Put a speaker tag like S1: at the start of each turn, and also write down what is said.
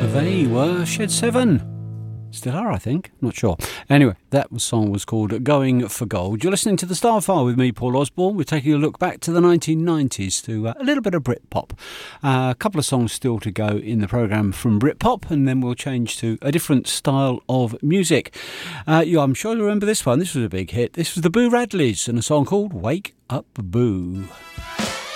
S1: They were Shed 7. Still are, I think. Not sure. Anyway, that song was called Going for Gold. You're listening to The Starfile with me, Paul Osborne. We're taking a look back to the 1990s to a little bit of Britpop. A couple of songs still to go in the programme from Britpop, and then we'll change to a different style of music. I'm sure you remember this one. This was a big hit. This was the Boo Radleys and a song called Wake Up Boo.